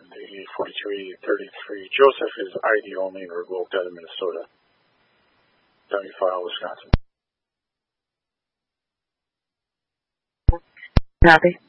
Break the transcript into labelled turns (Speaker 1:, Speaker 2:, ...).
Speaker 1: 4333. Joseph is ID only and revoked out of Minnesota. Dummy file, Wisconsin.
Speaker 2: Copy.